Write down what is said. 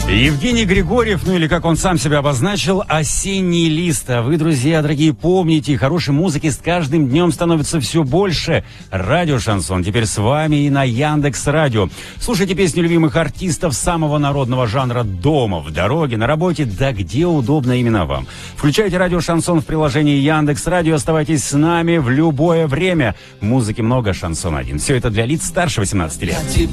Евгений Григорьев, ну или как он сам себя обозначил, «Осенний лист». А вы, друзья дорогие, помните, хорошей музыки с каждым днем становится все больше. Радио «Шансон» теперь с вами и на Яндекс.Радио. Слушайте песни любимых артистов самого народного жанра дома, в дороге, на работе, да где удобно именно вам. Включайте радио «Шансон» в приложении Яндекс.Радио, оставайтесь с нами в любое время. Музыки много, шансон один. Все это для лиц старше 18 лет.